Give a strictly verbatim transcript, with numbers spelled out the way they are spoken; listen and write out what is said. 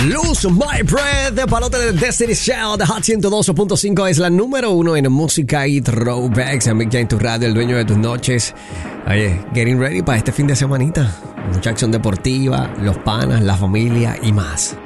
Lose My Breath de palote de Destiny Child de Hot ciento dos punto cinco es la número uno en música y throwbacks. A mí ya en tu radio, el dueño de tus noches. Oye, getting ready para este fin de semanita. Mucha acción deportiva, los panas, la familia y más.